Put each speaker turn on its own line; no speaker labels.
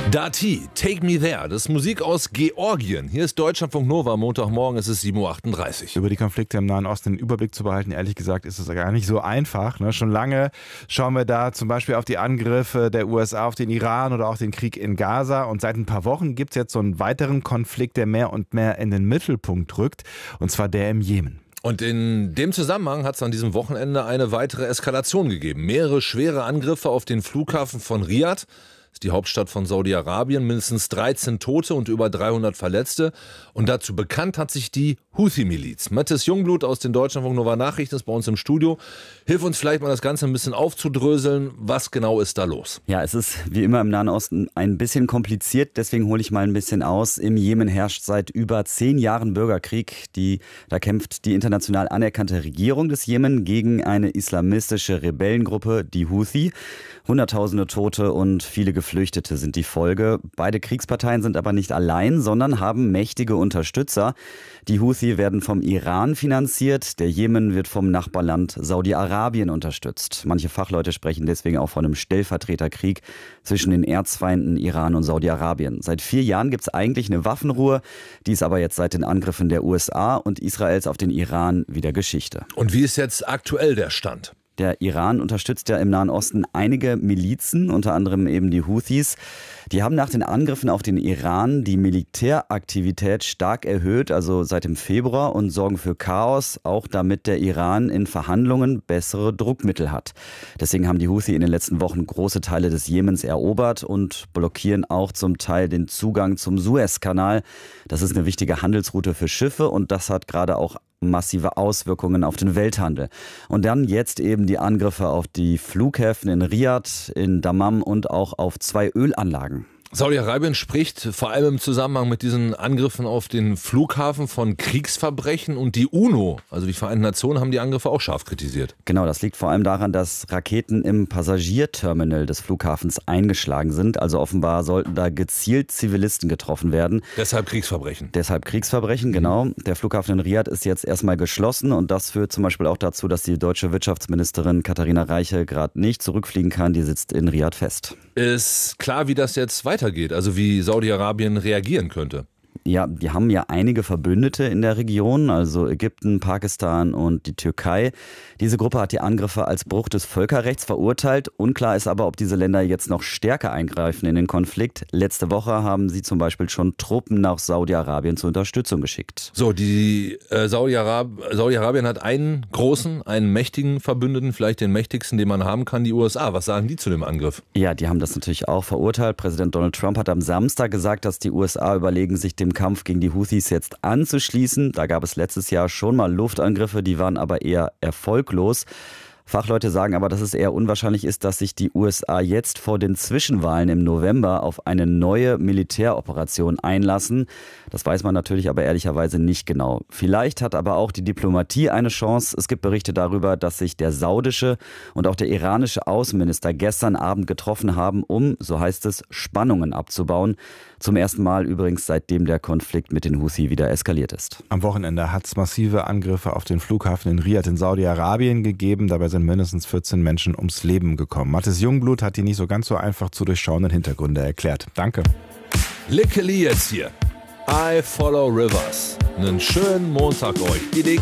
Dati, Take Me There, das ist Musik aus Georgien. Hier ist Deutschlandfunk Nova, Montagmorgen, es ist 7.38 Uhr.
Über die Konflikte im Nahen Osten den Überblick zu behalten, ehrlich gesagt, ist es gar nicht so einfach. Schon lange schauen wir da zum Beispiel auf die Angriffe der USA auf den Iran oder auch den Krieg in Gaza. Und seit ein paar Wochen gibt es jetzt so einen weiteren Konflikt, der mehr und mehr in den Mittelpunkt rückt, und zwar der im Jemen.
Und in dem Zusammenhang hat es an diesem Wochenende eine weitere Eskalation gegeben. Mehrere schwere Angriffe auf den Flughafen von Riad. Das ist die Hauptstadt von Saudi-Arabien, mindestens 13 Tote und über 300 Verletzte. Und dazu bekannt hat sich die Houthi-Miliz. Mathis Jungblut aus den Deutschlandfunk Nova Nachrichten ist bei uns im Studio. Hilf uns vielleicht mal das Ganze ein bisschen aufzudröseln. Was genau ist da los?
Ja, es ist wie immer im Nahen Osten ein bisschen kompliziert. Deswegen hole ich mal ein bisschen aus. Im Jemen herrscht seit über 10 Jahren Bürgerkrieg. Da kämpft die international anerkannte Regierung des Jemen gegen eine islamistische Rebellengruppe, die Houthi. Hunderttausende Tote und viele Geflüchtete sind die Folge. Beide Kriegsparteien sind aber nicht allein, sondern haben mächtige Unterstützer. Die Houthi werden vom Iran finanziert, der Jemen wird vom Nachbarland Saudi-Arabien unterstützt. Manche Fachleute sprechen deswegen auch von einem Stellvertreterkrieg zwischen den Erzfeinden Iran und Saudi-Arabien. Seit 4 Jahren gibt es eigentlich eine Waffenruhe, die ist aber jetzt seit den Angriffen der USA und Israels auf den Iran wieder Geschichte.
Und wie ist jetzt aktuell der Stand?
Der Iran unterstützt ja im Nahen Osten einige Milizen, unter anderem eben die Houthis. Die haben nach den Angriffen auf den Iran die Militäraktivität stark erhöht, also seit dem Februar, und sorgen für Chaos, auch damit der Iran in Verhandlungen bessere Druckmittel hat. Deswegen haben die Houthi in den letzten Wochen große Teile des Jemens erobert und blockieren auch zum Teil den Zugang zum Suezkanal. Das ist eine wichtige Handelsroute für Schiffe und das hat gerade auch massive Auswirkungen auf den Welthandel. Und dann jetzt eben die Angriffe auf die Flughäfen in Riad, in Dammam und auch auf 2 Ölanlagen.
Saudi-Arabien spricht vor allem im Zusammenhang mit diesen Angriffen auf den Flughafen von Kriegsverbrechen, und die UNO, also die Vereinten Nationen, haben die Angriffe auch scharf kritisiert.
Genau, das liegt vor allem daran, dass Raketen im Passagierterminal des Flughafens eingeschlagen sind. Also offenbar sollten da gezielt Zivilisten getroffen werden.
Deshalb Kriegsverbrechen.
Genau. Der Flughafen in Riad ist jetzt erstmal geschlossen und das führt zum Beispiel auch dazu, dass die deutsche Wirtschaftsministerin Katharina Reiche gerade nicht zurückfliegen kann. Die sitzt in Riad fest.
Ist klar, wie das jetzt weitergeht, also wie Saudi-Arabien reagieren könnte?
Ja, die haben ja einige Verbündete in der Region, also Ägypten, Pakistan und die Türkei. Diese Gruppe hat die Angriffe als Bruch des Völkerrechts verurteilt. Unklar ist aber, ob diese Länder jetzt noch stärker eingreifen in den Konflikt. Letzte Woche haben sie zum Beispiel schon Truppen nach Saudi-Arabien zur Unterstützung geschickt.
So, die Saudi-Arabien hat einen großen, einen mächtigen Verbündeten, vielleicht den mächtigsten, den man haben kann, die USA. Was sagen die zu dem Angriff?
Ja, die haben das natürlich auch verurteilt. Präsident Donald Trump hat am Samstag gesagt, dass die USA überlegen, sich dem Kampf gegen die Houthis jetzt anzuschließen. Da gab es letztes Jahr schon mal Luftangriffe, die waren aber eher erfolglos. Fachleute sagen aber, dass es eher unwahrscheinlich ist, dass sich die USA jetzt vor den Zwischenwahlen im November auf eine neue Militäroperation einlassen. Das weiß man natürlich aber ehrlicherweise nicht genau. Vielleicht hat aber auch die Diplomatie eine Chance. Es gibt Berichte darüber, dass sich der saudische und auch der iranische Außenminister gestern Abend getroffen haben, um, so heißt es, Spannungen abzubauen. Zum ersten Mal übrigens, seitdem der Konflikt mit den Houthi wieder eskaliert ist.
Am Wochenende hat es massive Angriffe auf den Flughafen in Riad in Saudi-Arabien gegeben. Dabei sind mindestens 14 Menschen ums Leben gekommen. Mathis Jungblut hat die nicht so ganz so einfach zu durchschauenden Hintergründe erklärt. Danke.
Lickeli jetzt hier. I Follow Rivers. Einen schönen Montag euch. Idik.